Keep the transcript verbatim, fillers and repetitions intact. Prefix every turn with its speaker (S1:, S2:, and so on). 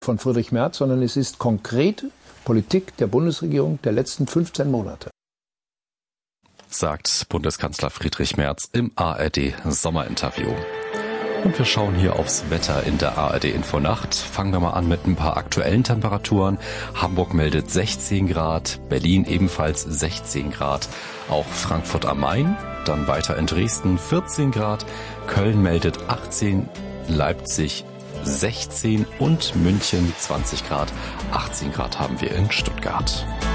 S1: von Friedrich Merz, sondern es ist konkrete Politik der Bundesregierung der letzten fünfzehn Monate.
S2: Sagt Bundeskanzler Friedrich Merz im A R D-Sommerinterview. Und wir schauen hier aufs Wetter in der A R D-Infonacht. Fangen wir mal an mit ein paar aktuellen Temperaturen. Hamburg meldet sechzehn Grad, Berlin ebenfalls sechzehn Grad, auch Frankfurt am Main, dann weiter in Dresden vierzehn Grad, Köln meldet achtzehn, Leipzig sechzehn und München zwanzig Grad, achtzehn Grad haben wir in Stuttgart.